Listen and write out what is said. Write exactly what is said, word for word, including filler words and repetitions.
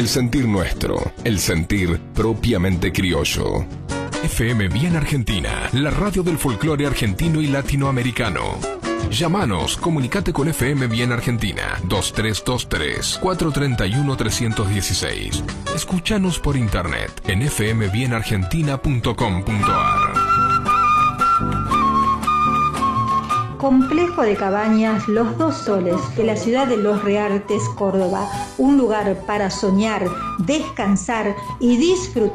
el sentir nuestro, el sentir propiamente criollo. F M Bien Argentina, la radio del folclore argentino y latinoamericano. Llámanos, comunicate con F M Bien Argentina, dos tres dos tres, cuatro tres uno, tres uno seis. Escúchanos por internet en f m bien argentina punto com punto a r. Complejo de Cabañas Los Dos Soles, de la ciudad de Los Reartes, Córdoba. Un lugar para soñar, descansar y disfrutar